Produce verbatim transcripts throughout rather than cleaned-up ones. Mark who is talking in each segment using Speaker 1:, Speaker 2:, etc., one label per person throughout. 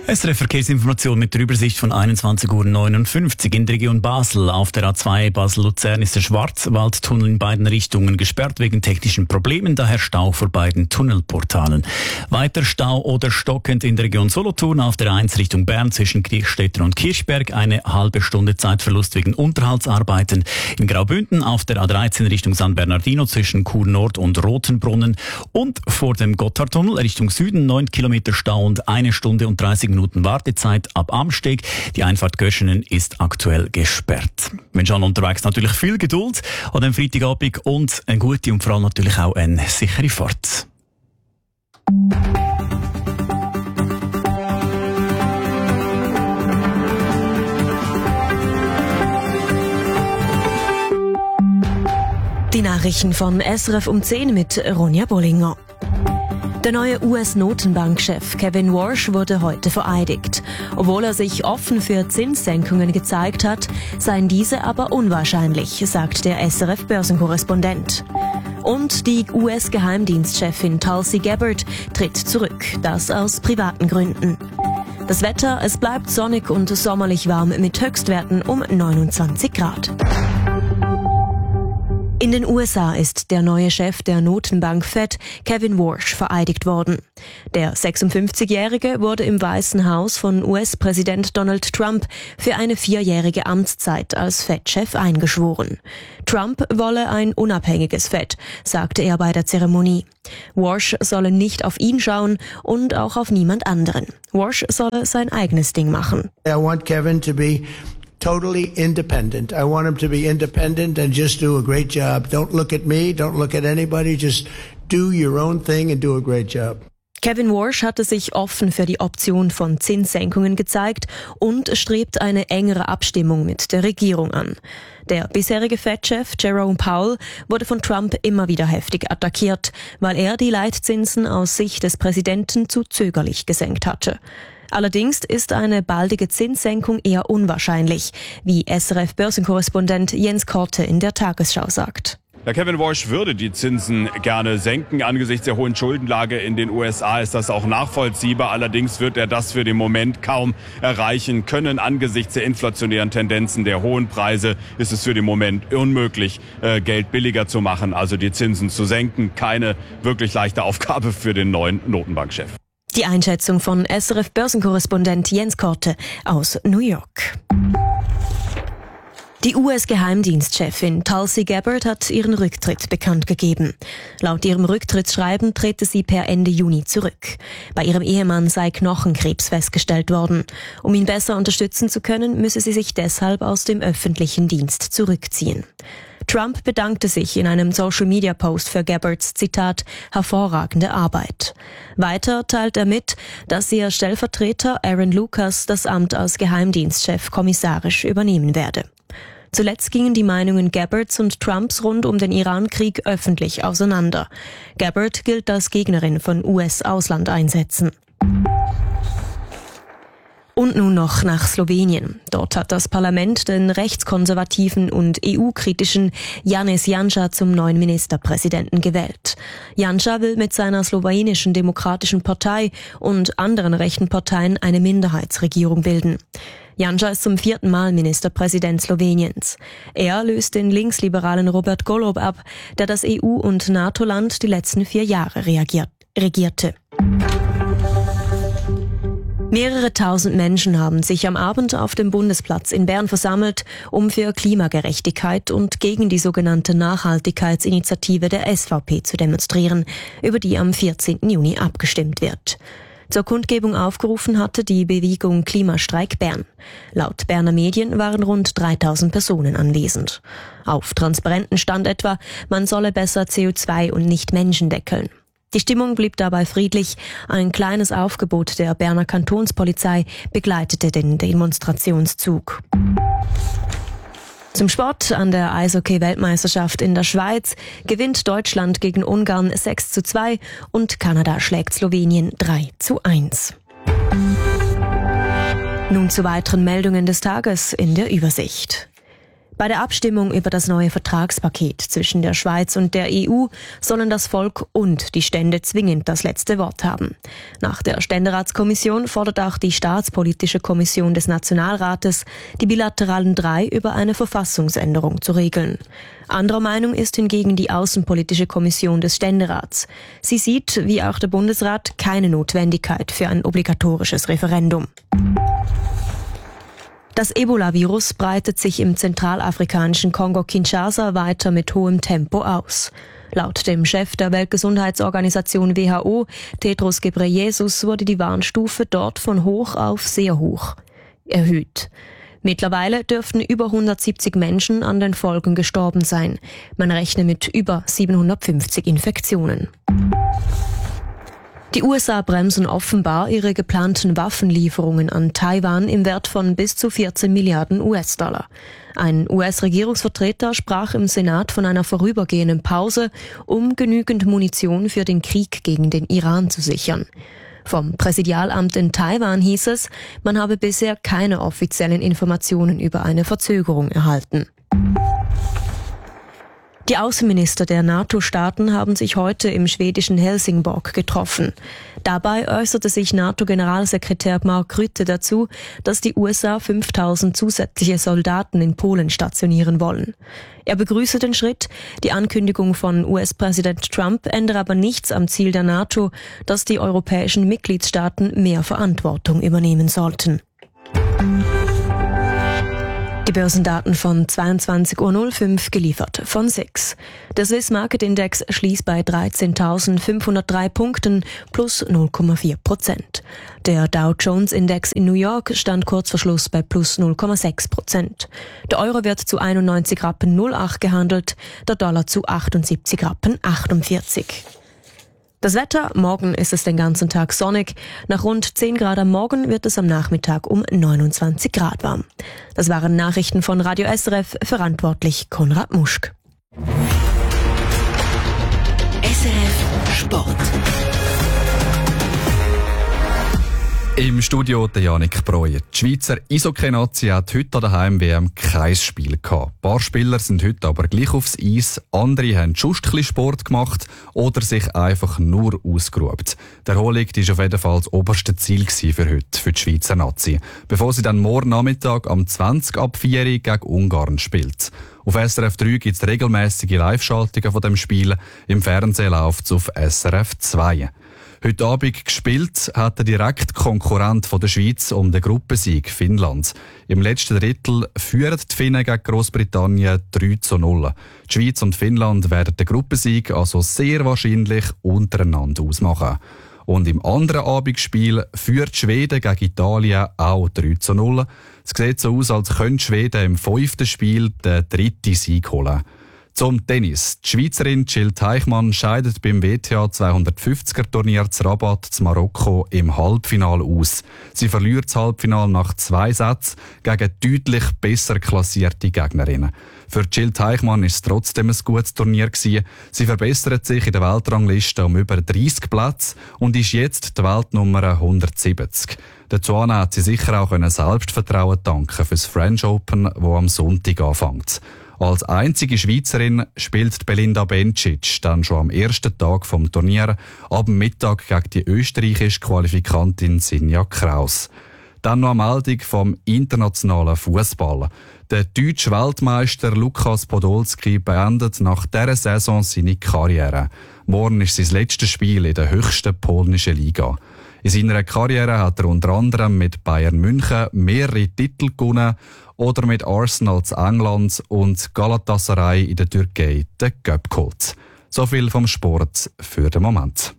Speaker 1: S R F-Verkehrsinformation mit der Übersicht von einundzwanzig Uhr neunundfünfzig in der Region Basel. Auf der A zwei Basel-Luzern ist der Schwarzwaldtunnel in beiden Richtungen gesperrt wegen technischen Problemen, daher Stau vor beiden Tunnelportalen. Weiter Stau oder stockend in der Region Solothurn auf der eins Richtung Bern zwischen Kirchstetter und Kirchberg, eine halbe Stunde Zeitverlust wegen Unterhaltsarbeiten. In Graubünden auf der A dreizehn Richtung San Bernardino zwischen Chur Nord und Rotenbrunnen und vor dem Gotthardtunnel Richtung Süden neun Kilometer Stau und eine Stunde und dreißig Minuten Wartezeit ab Amsteg. Die Einfahrt Göschenen ist aktuell gesperrt. Wenn schon unterwegs, natürlich viel Geduld an dem Freitagabend und eine gute und vor allem natürlich auch eine sichere Fahrt.
Speaker 2: Die Nachrichten von S R F um zehn mit Ronja Bollinger. Der neue U S-Notenbankchef Kevin Warsh wurde heute vereidigt. Obwohl er sich offen für Zinssenkungen gezeigt hat, seien diese aber unwahrscheinlich, sagt der S R F-Börsenkorrespondent. Und die U S-Geheimdienstchefin Tulsi Gabbard tritt zurück, das aus privaten Gründen. Das Wetter, es bleibt sonnig und sommerlich warm mit Höchstwerten um neunundzwanzig Grad. In den U S A ist der neue Chef der Notenbank Fed, Kevin Warsh, vereidigt worden. Der sechsundfünfzigjährige wurde im Weißen Haus von U S-Präsident Donald Trump für eine vierjährige Amtszeit als Fed-Chef eingeschworen. Trump wolle ein unabhängiges Fed, sagte er bei der Zeremonie. Warsh solle nicht auf ihn schauen und auch auf niemand anderen. Warsh solle sein eigenes Ding machen.
Speaker 3: I want Kevin to be totally independent. I want him to be independent and just do a great job. Don't look at me, don't look at anybody, just do your own thing and do a great job.
Speaker 2: Kevin Warsh hatte sich offen für die Option von Zinssenkungen gezeigt und strebt eine engere Abstimmung mit der Regierung an. Der bisherige Fed-Chef Jerome Powell wurde von Trump immer wieder heftig attackiert, weil er die Leitzinsen aus Sicht des Präsidenten zu zögerlich gesenkt hatte. Allerdings ist eine baldige Zinssenkung eher unwahrscheinlich, wie S R F-Börsenkorrespondent Jens Korte in der Tagesschau sagt.
Speaker 4: Ja, Kevin Warsh würde die Zinsen gerne senken. Angesichts der hohen Schuldenlage in den U S A ist das auch nachvollziehbar. Allerdings wird er das für den Moment kaum erreichen können. Angesichts der inflationären Tendenzen der hohen Preise ist es für den Moment unmöglich, Geld billiger zu machen, also die Zinsen zu senken. Keine wirklich leichte Aufgabe für den neuen Notenbankchef.
Speaker 2: Die Einschätzung von S R F-Börsenkorrespondent Jens Korte aus New York. Die U S-Geheimdienstchefin Tulsi Gabbard hat ihren Rücktritt bekannt gegeben. Laut ihrem Rücktrittsschreiben trete sie per Ende Juni zurück. Bei ihrem Ehemann sei Knochenkrebs festgestellt worden. Um ihn besser unterstützen zu können, müsse sie sich deshalb aus dem öffentlichen Dienst zurückziehen. Trump bedankte sich in einem Social-Media-Post für Gabbards, Zitat, hervorragende Arbeit. Weiter teilt er mit, dass ihr Stellvertreter Aaron Lucas das Amt als Geheimdienstchef kommissarisch übernehmen werde. Zuletzt gingen die Meinungen Gabbards und Trumps rund um den Iran-Krieg öffentlich auseinander. Gabbard gilt als Gegnerin von U S-Auslandeinsätzen. Und nun noch nach Slowenien. Dort hat das Parlament den rechtskonservativen und E U-kritischen Janez Janša zum neuen Ministerpräsidenten gewählt. Janša will mit seiner slowenischen Demokratischen Partei und anderen rechten Parteien eine Minderheitsregierung bilden. Janša ist zum vierten Mal Ministerpräsident Sloweniens. Er löst den linksliberalen Robert Golob ab, der das E U- und NATO-Land die letzten vier Jahre reagiert, regierte. Mehrere tausend Menschen haben sich am Abend auf dem Bundesplatz in Bern versammelt, um für Klimagerechtigkeit und gegen die sogenannte Nachhaltigkeitsinitiative der S V P zu demonstrieren, über die am vierzehnten Juni abgestimmt wird. Zur Kundgebung aufgerufen hatte die Bewegung Klimastreik Bern. Laut Berner Medien waren rund dreitausend Personen anwesend. Auf Transparenten stand etwa, man solle besser C O zwei und nicht Menschen deckeln. Die Stimmung blieb dabei friedlich. Ein kleines Aufgebot der Berner Kantonspolizei begleitete den Demonstrationszug. Zum Sport: An der Eishockey-Weltmeisterschaft in der Schweiz gewinnt Deutschland gegen Ungarn sechs zu zwei und Kanada schlägt Slowenien drei zu eins. Nun zu weiteren Meldungen des Tages in der Übersicht. Bei der Abstimmung über das neue Vertragspaket zwischen der Schweiz und der E U sollen das Volk und die Stände zwingend das letzte Wort haben. Nach der Ständeratskommission fordert auch die Staatspolitische Kommission des Nationalrates, die bilateralen drei über eine Verfassungsänderung zu regeln. Anderer Meinung ist hingegen die Außenpolitische Kommission des Ständerats. Sie sieht, wie auch der Bundesrat, keine Notwendigkeit für ein obligatorisches Referendum. Das Ebola-Virus breitet sich im zentralafrikanischen Kongo-Kinshasa weiter mit hohem Tempo aus. Laut dem Chef der Weltgesundheitsorganisation W H O, Tedros Ghebreyesus, wurde die Warnstufe dort von hoch auf sehr hoch erhöht. Mittlerweile dürften über hundertsiebzig Menschen an den Folgen gestorben sein. Man rechne mit über siebenhundertfünfzig Infektionen. Die U S A bremsen offenbar ihre geplanten Waffenlieferungen an Taiwan im Wert von bis zu vierzehn Milliarden U S-Dollar. Ein U S-Regierungsvertreter sprach im Senat von einer vorübergehenden Pause, um genügend Munition für den Krieg gegen den Iran zu sichern. Vom Präsidialamt in Taiwan hieß es, man habe bisher keine offiziellen Informationen über eine Verzögerung erhalten. Die Außenminister der NATO-Staaten haben sich heute im schwedischen Helsingborg getroffen. Dabei äußerte sich NATO-Generalsekretär Mark Rutte dazu, dass die U S A fünftausend zusätzliche Soldaten in Polen stationieren wollen. Er begrüße den Schritt. Die Ankündigung von U S-Präsident Trump ändere aber nichts am Ziel der NATO, dass die europäischen Mitgliedstaaten mehr Verantwortung übernehmen sollten. Die Börsendaten von zweiundzwanzig Uhr null fünf geliefert von SIX. Der Swiss Market Index schließt bei dreizehntausendfünfhundertdrei Punkten plus null Komma vier Prozent. Der Dow Jones Index in New York stand kurz vor Schluss bei plus null Komma sechs Prozent. Der Euro wird zu einundneunzig Rappen null acht gehandelt, der Dollar zu achtundsiebzig Rappen achtundvierzig. Das Wetter, morgen ist es den ganzen Tag sonnig. Nach rund zehn Grad am Morgen wird es am Nachmittag um neunundzwanzig Grad warm. Das waren Nachrichten von Radio S R F, verantwortlich Konrad Muschk.
Speaker 5: S R F Sport.
Speaker 6: Im Studio der Janik Breuer. Die Schweizer Eishockey-Nazi hat heute an der Heim-W M kein Spiel gehabt. Ein paar Spieler sind heute aber gleich aufs Eis, andere haben schon ein bisschen Sport gemacht oder sich einfach nur ausgeruht. Die Erholung war auf jeden Fall das oberste Ziel für heute, für die Schweizer Nazi, bevor sie dann morgen Nachmittag am zwanzig ab vier Uhr gegen Ungarn spielt. Auf S R F drei gibt es regelmäßige Live-Schaltungen von dem Spiel, im Fernsehen läuft es auf S R F zwei. Heute Abend gespielt hat der direkte Konkurrent von der Schweiz um den Gruppensieg, Finnland. Im letzten Drittel führen die Finnen gegen Großbritannien drei zu null. Die Schweiz und Finnland werden den Gruppensieg also sehr wahrscheinlich untereinander ausmachen. Und im anderen Abendspiel führt Schweden gegen Italien auch drei zu null. Es sieht so aus, als könnte Schweden im fünften Spiel den dritten Sieg holen. Zum Tennis. Die Schweizerin Jill Teichmann scheidet beim W T A zweihundertfünfziger Turnier zu Rabat zu Marokko im Halbfinale aus. Sie verliert das Halbfinale nach zwei Sätzen gegen deutlich besser klassierte Gegnerinnen. Für Jill Teichmann ist es trotzdem ein gutes Turnier gewesen. Sie verbessert sich in der Weltrangliste um über dreißig Plätze und ist jetzt die Weltnummer hundertsiebzig. Dazu hat sie sicher auch Selbstvertrauen danken für das French Open, das am Sonntag anfängt. Als einzige Schweizerin spielt Belinda Bencic dann schon am ersten Tag vom Turnier ab Mittag gegen die österreichische Qualifikantin Sinja Kraus. Dann noch eine Meldung vom internationalen Fußball. Der deutsche Weltmeister Lukas Podolski beendet nach dieser Saison seine Karriere. Morgen ist sein letztes Spiel in der höchsten polnischen Liga. In seiner Karriere hat er unter anderem mit Bayern München mehrere Titel gewonnen oder mit Arsenal zu England und Galatasaray in der Türkei den Cup geholt. So viel vom Sport für den Moment.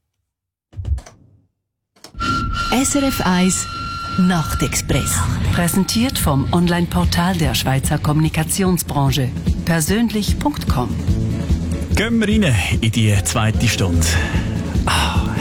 Speaker 5: S R F eins Nachtexpress. Präsentiert vom Online-Portal der Schweizer Kommunikationsbranche. persönlich punkt com.
Speaker 1: Gehen wir rein in die zweite Stunde. Ah, herrlich.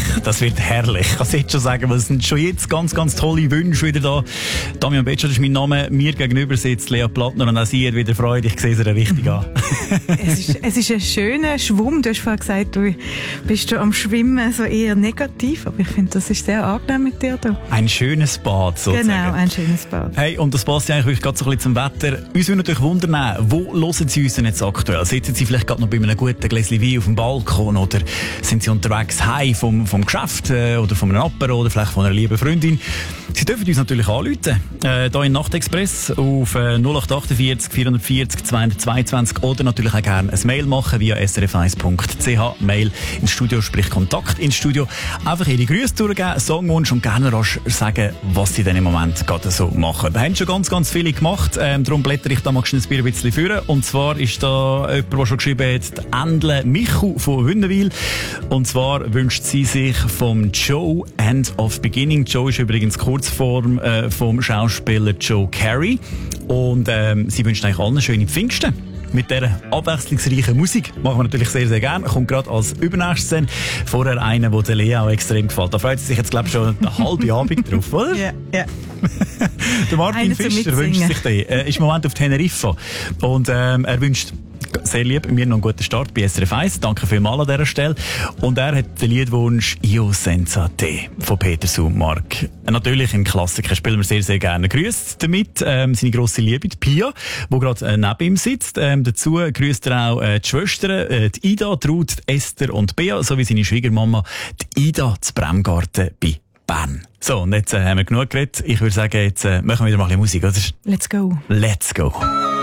Speaker 1: Das wird herrlich. Ich kann es jetzt schon sagen, weil es sind schon jetzt ganz, ganz tolle Wünsche wieder da. Damian Betscher ist mein Name. Mir gegenüber sitzt Lea Plattner und auch sie hat wieder Freude. Ich sehe sie richtig an.
Speaker 7: es, ist, es ist ein schöner Schwumm. Du hast vorhin gesagt, du bist schon am Schwimmen so eher negativ. Aber ich finde, das ist sehr angenehm mit dir da.
Speaker 1: Ein schönes Bad sozusagen.
Speaker 7: Genau, ein schönes Bad.
Speaker 1: Hey, und das passt ja eigentlich wirklich gerade so ein bisschen zum Wetter. Uns würde natürlich wundern, wo hören Sie uns denn jetzt aktuell? Sitzen Sie vielleicht gerade noch bei einem guten Gläschen Wein auf dem Balkon oder sind Sie unterwegs heim vom, vom Geschäft äh, oder von einem Apero oder vielleicht von einer lieben Freundin? Sie dürfen uns natürlich anrufen, äh, hier in Nachtexpress auf äh, null acht achtundvierzig vierhundertvierzig zweihundertzweiundzwanzig oder natürlich auch gerne ein Mail machen via s r f eins punkt c h, Mail ins Studio, sprich Kontakt ins Studio. Einfach Ihre Grüße durchgeben, Songwunsch und gerne rasch sagen, was Sie denn im Moment gerade so machen. Wir haben schon ganz, ganz viele gemacht, ähm, darum blätter ich da mal schnell ein bisschen vor. Und zwar ist da jemand, der schon geschrieben hat, Endle Michu von Wünnewil. Und zwar wünscht sie sich vom Joe End of Beginning. Joe ist übrigens Kurzform äh, vom Schauspieler Joe Carey. Und ähm, sie wünscht eigentlich allen schöne Pfingsten. Mit dieser abwechslungsreichen Musik machen wir natürlich sehr, sehr gerne. Kommt gerade als Übernächstes. Vorher einer, der der Lea auch extrem gefällt. Da freut sie sich jetzt, glaube ich, schon eine halbe Abend drauf, oder?
Speaker 7: Ja, ja.
Speaker 1: Der Martin Fischer wünscht sich den. Er ist im Moment auf Teneriffa. Und ähm, er wünscht sehr lieb mir noch einen guten Start bei S R F eins. Danke vielmals an dieser Stelle. Und er hat den Liedwunsch Io senza te von Peter Summark. Natürlich ein Klassiker, spielen wir sehr, sehr gerne. Grüßt damit ähm, seine grosse Liebe, die Pia, die gerade äh, neben ihm sitzt. Ähm, dazu grüßt er auch äh, die Schwestern, äh, die Ida, die Ruth, die Esther und Bea, sowie seine Schwiegermama, die Ida, zu Bremgarten bei Bern. So, und jetzt äh, haben wir genug geredet. Ich würde sagen, jetzt äh, machen wir wieder mal ein bisschen Musik, oder?
Speaker 7: Let's go.
Speaker 1: Let's go.